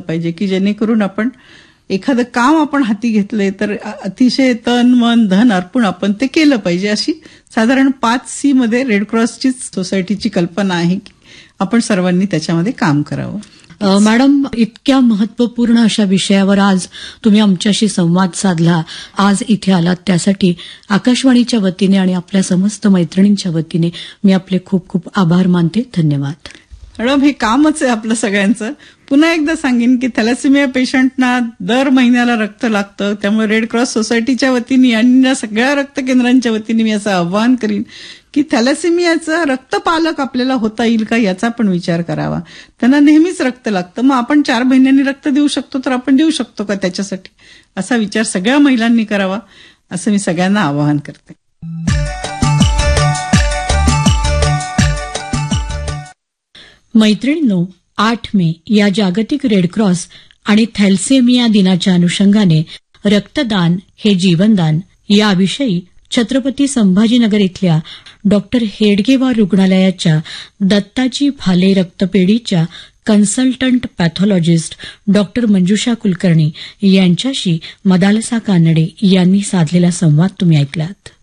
पाहिजे की जेणेकरून आपण एखादं काम आपण हाती घेतलंय तर अतिशय तन मन धन अर्पून आपण ते केलं पाहिजे. अशी साधारण 5C मध्ये रेड क्रॉसची सोसायटीची कल्पना आहे की आपण सर्वांनी त्याच्यामध्ये काम करावं. मॅडम, इतक्या महत्वपूर्ण अशा विषयावर आज तुम्ही आमच्याशी संवाद साधला, आज इथे आलात, त्यासाठी आकाशवाणीच्या वतीने आणि आपल्या समस्त मैत्रिणींच्या वतीने मी आपले खूप खूप आभार मानते. धन्यवाद. मॅडम, हे कामच आहे आपलं सगळ्यांचं. पुन्हा एकदा सांगेन की थॅलेसेमिया पेशंटना दर महिन्याला रक्त लागतं, त्यामुळे रेड क्रॉस सोसायटीच्या वतीने आणि सगळ्या रक्त केंद्रांच्या वतीने मी असं आवाहन करीन की थॅलेसेमियाचं रक्तपालक आपल्याला होता येईल का याचा पण विचार करावा. त्यांना नेहमीच रक्त लागतं, मग आपण 4 महिन्यांनी रक्त देऊ शकतो तर आपण देऊ शकतो का त्याच्यासाठी, असा विचार सगळ्या महिलांनी करावा असं मी सगळ्यांना आवाहन करते. मैत्रिणींनो, 8 मे या जागतिक रेडक्रॉस आणि थॅलेसेमिया दिनाच्या अनुषंगाने रक्तदान हे जीवनदान याविषयी छत्रपती संभाजीनगर इथल्या डॉक्टर हेडगेवार रुग्णालयाच्या दत्ताजी भाले रक्तपेढीच्या कन्सल्टंट पॅथॉलॉजिस्ट डॉक्टर मंजुषा कुलकर्णी यांच्याशी मदालसा कानडे यांनी साधलेला संवाद तुम्ही ऐकलात.